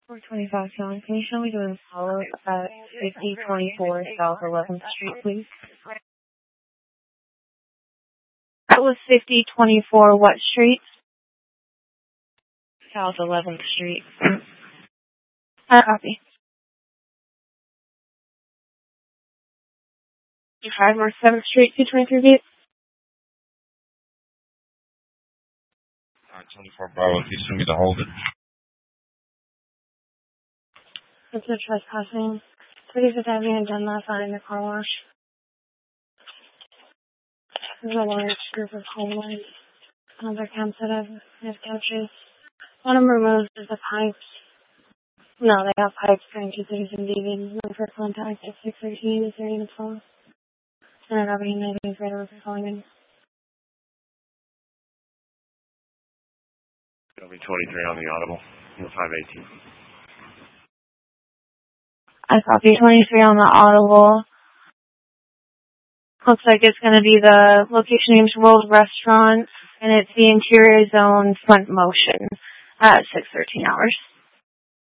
425 John, can you show me the follow at 5024 South 11th Street, please? That was 5024 what street? South 11th Street. Copy. 5 North 7th Street, 223 feet. 24 Bravo, if you send me to hold it. It's a trespassing. 35th Avenue and Dunlap out in the car wash. There's a large group of homeless. Another campsite have couches. One of them removes the pipes. No, they have pipes going to Citizen David. Number for contact at 613 is there in the phone. Center Avenue, negative, right over calling in. It'll be 23 on the audible. 518. I copy 23 on the audible. Looks like it's going to be the location named World Restaurant, and it's the interior zone front motion at 6:13 hours.